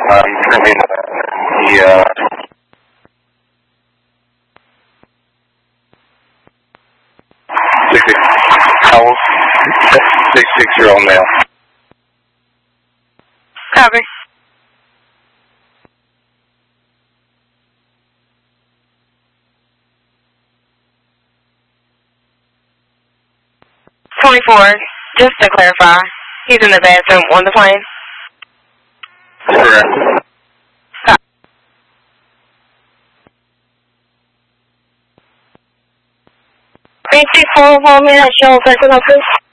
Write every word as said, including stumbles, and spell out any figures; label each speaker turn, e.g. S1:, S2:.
S1: Uh, he's currently in the, uh, six, six, how old? Six, six-year-old male.
S2: Copy. twenty-four, just to clarify, he's in the bathroom on the plane?
S1: Correct.
S2: Stop. three three four, one minute, show personal, please.